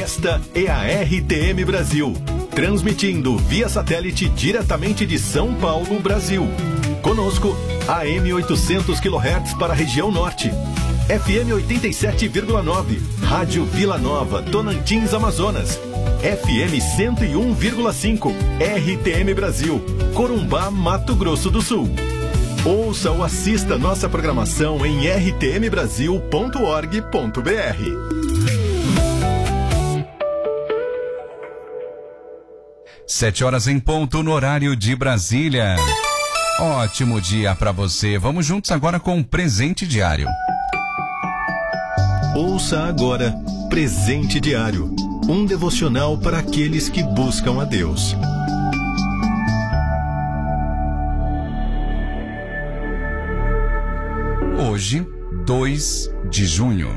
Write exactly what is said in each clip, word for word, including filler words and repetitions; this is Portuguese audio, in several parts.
Esta é a R T M Brasil, transmitindo via satélite diretamente de São Paulo, Brasil. Conosco, A M oitocentos quilohertz para a região norte, F M oitenta e sete vírgula nove, Rádio Vila Nova, Tocantins, Amazonas, F M cento e um vírgula cinco, R T M Brasil, Corumbá, Mato Grosso do Sul. Ouça ou assista nossa programação em r t m brasil ponto org ponto b r. Sete horas em ponto no horário de Brasília. Ótimo dia para você. Vamos juntos agora com o Presente Diário. Ouça agora Presente Diário, um devocional para aqueles que buscam a Deus. Hoje, dois de junho.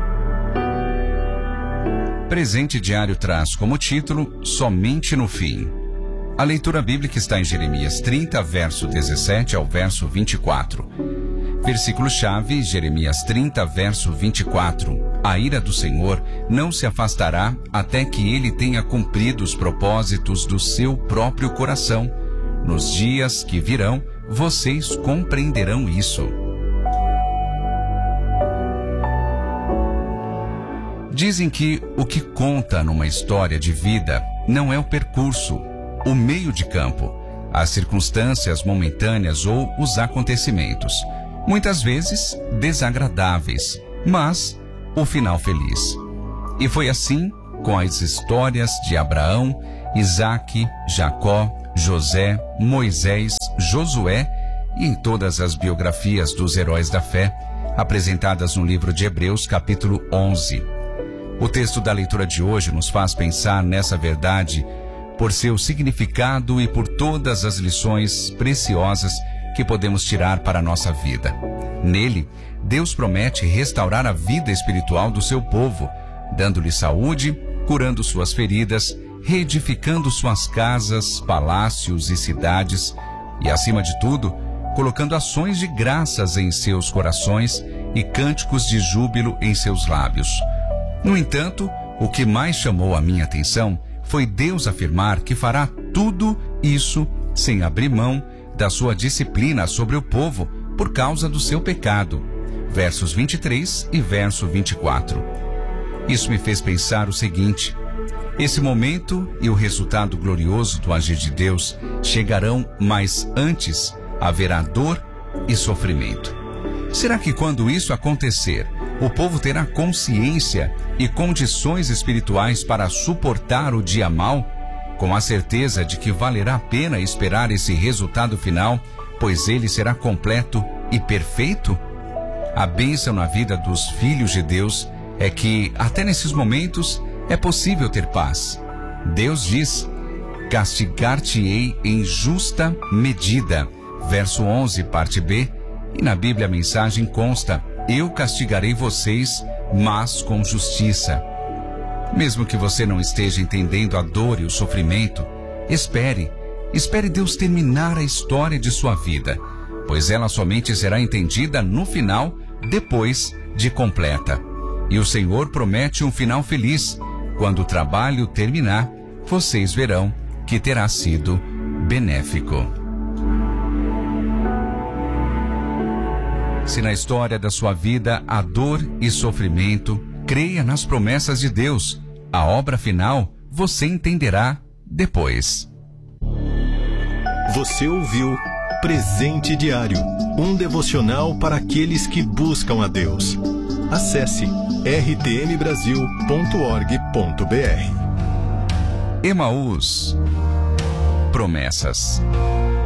Presente Diário traz como título Somente no Fim. A leitura bíblica está em Jeremias trinta, verso dezessete ao verso vinte e quatro. Versículo-chave, Jeremias trinta, verso vinte e quatro. A ira do Senhor não se afastará até que ele tenha cumprido os propósitos do seu próprio coração. Nos dias que virão, vocês compreenderão isso. Dizem que o que conta numa história de vida não é o percurso, o meio de campo, as circunstâncias momentâneas ou os acontecimentos, muitas vezes desagradáveis, mas o final feliz. E foi assim com as histórias de Abraão, Isaque, Jacó, José, Moisés, Josué e em todas as biografias dos heróis da fé, apresentadas no livro de Hebreus, capítulo onze. O texto da leitura de hoje nos faz pensar nessa verdade por seu significado e por todas as lições preciosas que podemos tirar para a nossa vida. Nele, Deus promete restaurar a vida espiritual do seu povo, dando-lhe saúde, curando suas feridas, reedificando suas casas, palácios e cidades e, acima de tudo, colocando ações de graças em seus corações e cânticos de júbilo em seus lábios. No entanto, o que mais chamou a minha atenção foi Deus afirmar que fará tudo isso sem abrir mão da sua disciplina sobre o povo por causa do seu pecado. Versos vinte e três e verso vinte e quatro. Isso me fez pensar o seguinte: esse momento e o resultado glorioso do agir de Deus chegarão, mas antes haverá dor e sofrimento. Será que quando isso acontecer, o povo terá consciência e condições espirituais para suportar o dia mau, com a certeza de que valerá a pena esperar esse resultado final, pois ele será completo e perfeito? A bênção na vida dos filhos de Deus é que, até nesses momentos, é possível ter paz. Deus diz: castigar-te-ei em justa medida. Verso onze, parte B, e na Bíblia a mensagem consta: eu castigarei vocês, mas com justiça. Mesmo que você não esteja entendendo a dor e o sofrimento, espere, espere Deus terminar a história de sua vida, pois ela somente será entendida no final, depois de completa. E o Senhor promete um final feliz. Quando o trabalho terminar, vocês verão que terá sido benéfico. Se na história da sua vida há dor e sofrimento, creia nas promessas de Deus. A obra final você entenderá depois. Você ouviu Presente Diário, um devocional para aqueles que buscam a Deus. Acesse r t m brasil ponto org ponto b r. Emaús. Promessas.